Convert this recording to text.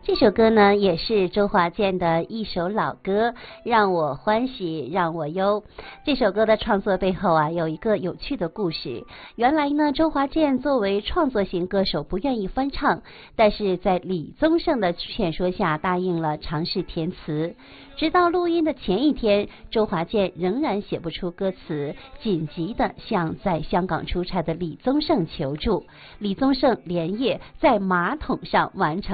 这首歌呢，也是周华健的一首老歌，让我欢喜让我忧。这首歌的创作背后啊，有一个有趣的故事。原来呢，周华健作为创作型歌手不愿意翻唱，但是在李宗盛的劝说下答应了尝试填词。直到录音的前一天，周华健仍然写不出歌词，紧急的向在香港出差的李宗盛求助。李宗盛连夜在马桶上完成